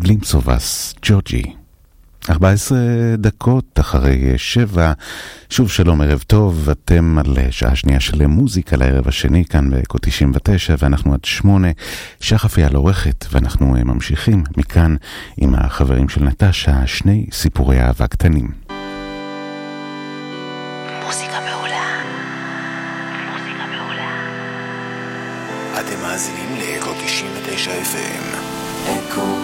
Glimpse of Us, ג'ורג'י. 14 דקות אחרי 7, שוב שלום, ערב טוב, אתם על שעה שנייה של מוזיקה לערב השני כאן בקו 99, ואנחנו עד 8, שחף היא על עורכת, ואנחנו ממשיכים מכאן עם החברים של נטשה, שני סיפורי אהבה קטנים. מוזיקה מעולה. מוזיקה מעולה. אתם מאזינים לאקו 99 FM. אקו